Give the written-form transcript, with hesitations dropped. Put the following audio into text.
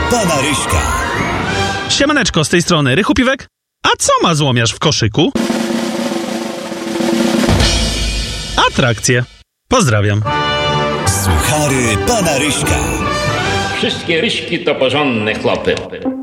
pana Ryśka. Siemaneczko, z tej strony Rychu Piwek. A co ma złomiarz w koszyku? Atrakcje. Pozdrawiam. Suchary pana Ryśka. Wszystkie Ryśki to porządne chłopy.